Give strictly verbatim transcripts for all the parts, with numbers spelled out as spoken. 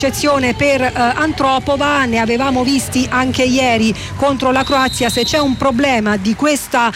Eccezione per eh, Antropova, ne avevamo visti anche ieri contro la Croazia. Se c'è un problema di questa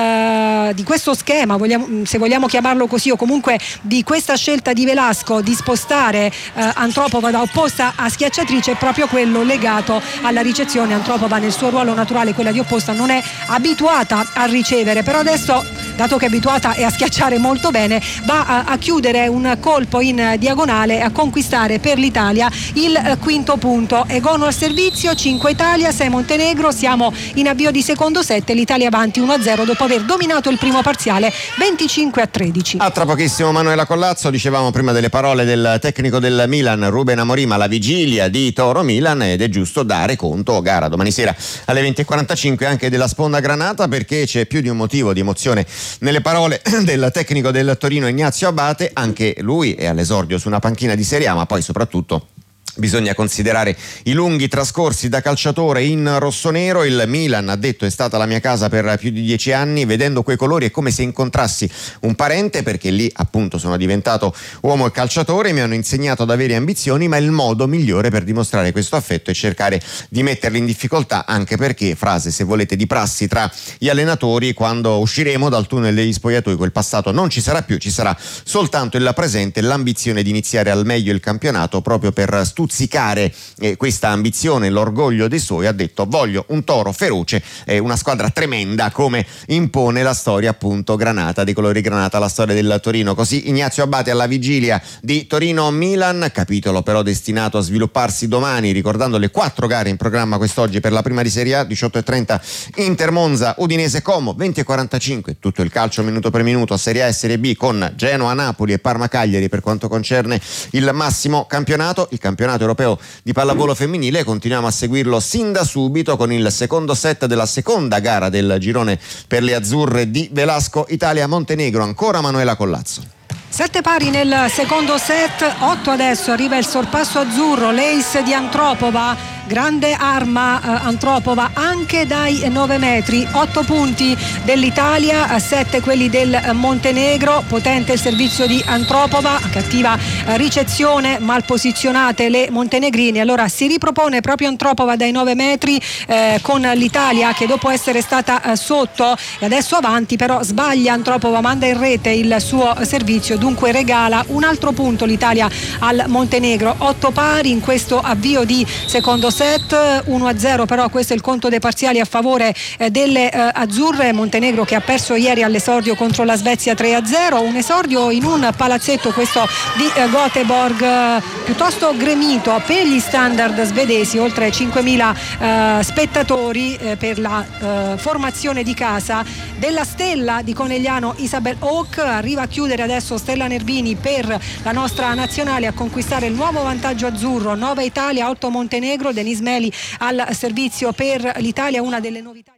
eh, di questo schema, vogliamo, se vogliamo chiamarlo così, o comunque di questa scelta di Velasco di spostare eh, Antropova da opposta a schiacciatrice, è proprio quello legato alla ricezione. Antropova nel suo ruolo naturale, quella di opposta, non è abituata a ricevere, però adesso, dato che è abituata e a schiacciare molto bene, va a, a chiudere un colpo in diagonale e a conquistare per l'Italia il eh, quinto punto. Egono al servizio, cinque Italia, sei Montenegro. Siamo in avvio di secondo set, l'Italia avanti uno a zero dopo aver dominato il primo parziale venticinque a tredici. A tra pochissimo Manuela Collazzo. Dicevamo prima delle parole del tecnico del Milan Ruben Amorim alla vigilia di Toro Milan, ed è giusto dare conto, gara domani sera alle venti e quarantacinque, anche della sponda granata, perché c'è più di un motivo di emozione nelle parole del tecnico del Torino Ignazio Abate. Anche lui è all'esordio su una panchina di Serie A, ma poi soprattutto bisogna considerare i lunghi trascorsi da calciatore in rossonero. Il Milan, ha detto, è stata la mia casa per più di dieci anni. Vedendo quei colori è come se incontrassi un parente, perché lì appunto sono diventato uomo e calciatore. Mi hanno insegnato ad avere ambizioni, ma il modo migliore per dimostrare questo affetto è cercare di metterli in difficoltà, anche perché, frase se volete di prassi tra gli allenatori, quando usciremo dal tunnel degli spogliatoi quel passato non ci sarà più, ci sarà soltanto il presente, l'ambizione di iniziare al meglio il campionato, proprio per studiare stuzzicare eh, questa ambizione, l'orgoglio dei suoi. Ha detto: voglio un Toro feroce, eh, una squadra tremenda come impone la storia appunto granata, dei colori granata, la storia del Torino. Così Ignazio Abate alla vigilia di Torino-Milan, capitolo però destinato a svilupparsi domani, ricordando le quattro gare in programma quest'oggi per la prima di Serie A. Diciotto e trenta Inter Monza, Udinese Como, venti e quarantacinque tutto il calcio minuto per minuto, Serie A e Serie B, con Genoa Napoli e Parma Cagliari per quanto concerne il massimo campionato. Il campionato europeo di pallavolo femminile continuiamo a seguirlo sin da subito con il secondo set della seconda gara del girone per le azzurre di Velasco. Italia-Montenegro, ancora Manuela Collazzo. Sette pari nel secondo set, otto adesso, arriva il sorpasso azzurro, l'ace di Antropova, grande arma eh, Antropova anche dai nove metri. Otto punti dell'Italia, sette quelli del Montenegro. Potente il servizio di Antropova, cattiva eh, ricezione, mal posizionate le montenegrine. Allora si ripropone proprio Antropova dai nove metri eh, con l'Italia che, dopo essere stata eh, sotto e adesso avanti, però sbaglia Antropova, manda in rete il suo servizio, dunque regala un altro punto l'Italia al Montenegro. Otto pari in questo avvio di secondo set, uno a zero però questo è il conto dei parziali a favore eh, delle eh, azzurre. Montenegro che ha perso ieri all'esordio contro la Svezia tre a zero, un esordio in un palazzetto, questo di eh, Göteborg, eh, piuttosto gremito per gli standard svedesi, oltre cinquemila eh, spettatori eh, per la eh, formazione di casa della stella di Conegliano Isabel Hauk. Arriva a chiudere adesso Stella Nervini per la nostra nazionale, a conquistare il nuovo vantaggio azzurro, nove Italia, otto Montenegro. Denis Meli al servizio per l'Italia, una delle novità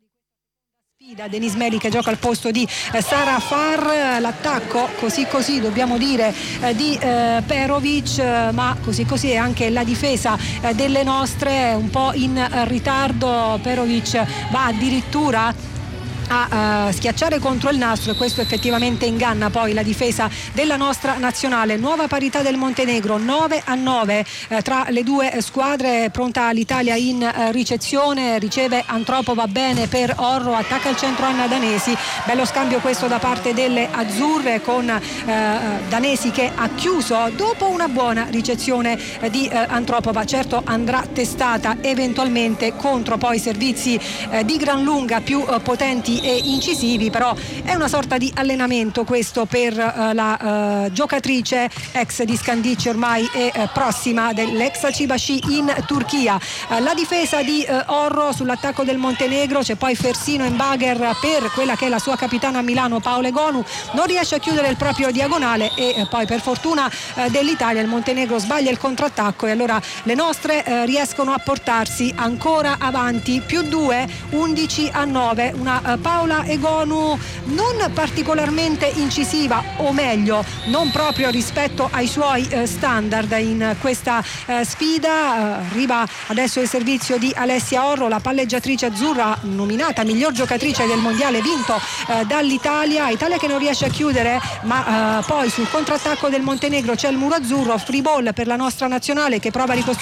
di sfida. Denis Meli che gioca al posto di eh, Sara Far. L'attacco così così dobbiamo dire eh, di eh, Perovic, eh, ma così così è anche la difesa eh, delle nostre, un po' in eh, ritardo. Perovic va addirittura a uh, schiacciare contro il nastro e questo effettivamente inganna poi la difesa della nostra nazionale. Nuova parità del Montenegro, nove a nove eh, tra le due squadre. Pronta l'Italia in eh, ricezione, riceve Antropova bene per Orro, attacca al centro Anna Danesi. Bello scambio questo da parte delle azzurre con eh, Danesi che ha chiuso dopo una buona ricezione eh, di eh, Antropova. Certo andrà testata eventualmente contro poi servizi eh, di gran lunga più eh, potenti e incisivi, però è una sorta di allenamento questo per uh, la uh, giocatrice ex di Scandicci ormai e uh, prossima dell'ex Cibashi in Turchia. Uh, la difesa di uh, Orro sull'attacco del Montenegro, c'è poi Fersino in bagher per quella che è la sua capitana a Milano Paola Egonu, non riesce a chiudere il proprio diagonale e uh, poi per fortuna uh, dell'Italia il Montenegro sbaglia il contrattacco e allora le nostre uh, riescono a portarsi ancora avanti, più due, undici a nove, una uh, Paola Egonu non particolarmente incisiva, o meglio non proprio rispetto ai suoi eh, standard in questa eh, sfida. Eh, arriva adesso il servizio di Alessia Orro, la palleggiatrice azzurra nominata miglior giocatrice del mondiale vinto eh, dall'Italia, Italia che non riesce a chiudere, ma eh, poi sul contrattacco del Montenegro c'è il muro azzurro, free ball per la nostra nazionale che prova a ricostruire